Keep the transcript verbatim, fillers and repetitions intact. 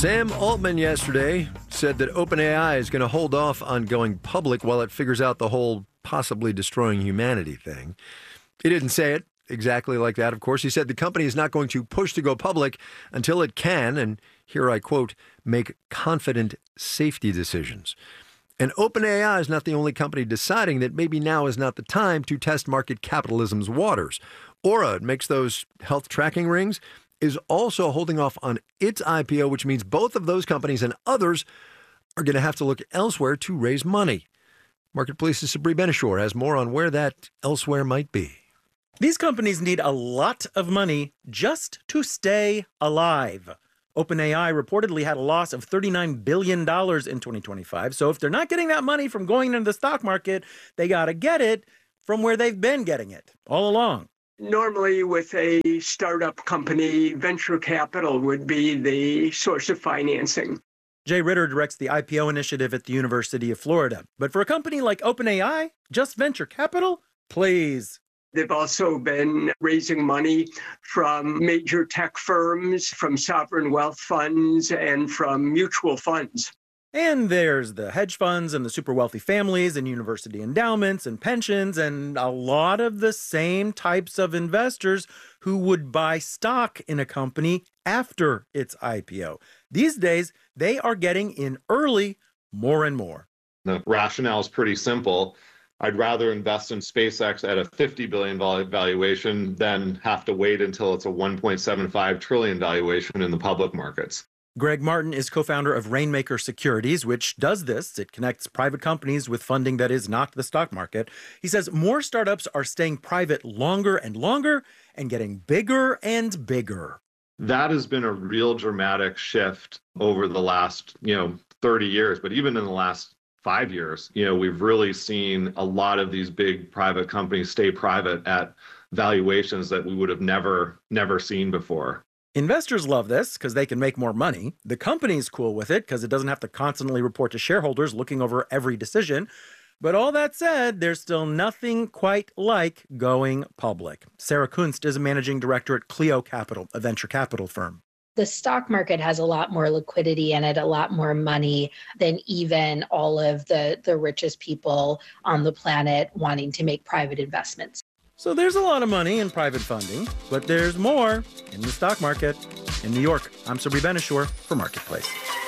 Sam Altman yesterday said that OpenAI is going to hold off on going public while it figures out the whole possibly destroying humanity thing. He didn't say it exactly like that, of course. He said the company is not going to push to go public until it can, and here I quote, make confident safety decisions. And OpenAI is not the only company deciding that maybe now is not the time to test market capitalism's waters. Aura makes those health tracking rings, is also holding off on its I P O, which means both of those companies and others are going to have to look elsewhere to raise money. Marketplace's Sabri Ben-Achour has more on where that elsewhere might be. These companies need a lot of money just to stay alive. OpenAI reportedly had a loss of thirty-nine billion dollars in twenty twenty-five. So if they're not getting that money from going into the stock market, they got to get it from where they've been getting it all along. Normally, with a startup company, venture capital would be the source of financing. Jay Ritter directs the I P O initiative at the University of Florida. But for a company like OpenAI, just venture capital? Please. They've also been raising money from major tech firms, from sovereign wealth funds, and from mutual funds. And there's the hedge funds and the super wealthy families and university endowments and pensions and a lot of the same types of investors who would buy stock in a company after its I P O. These days, they are getting in early more and more. The rationale is pretty simple. I'd rather invest in SpaceX at a fifty billion dollars valuation than have to wait until it's a one point seven five trillion dollars valuation in the public markets. Greg Martin is co-founder of Rainmaker Securities, which does this. It connects private companies with funding that is not the stock market. He says more startups are staying private longer and longer and getting bigger and bigger. That has been a real dramatic shift over the last, you know, thirty years, but even in the last five years, you know, we've really seen a lot of these big private companies stay private at valuations that we would have never, never seen before. Investors love this because they can make more money. The company's cool with it because it doesn't have to constantly report to shareholders looking over every decision. But all that said, there's still nothing quite like going public. Sarah Kunst is a managing director at Clio Capital, a venture capital firm. The stock market has a lot more liquidity in it, a lot more money than even all of the, the richest people on the planet wanting to make private investments. So there's a lot of money in private funding, but there's more in the stock market. In New York, I'm Sabri Ben-Achour for Marketplace.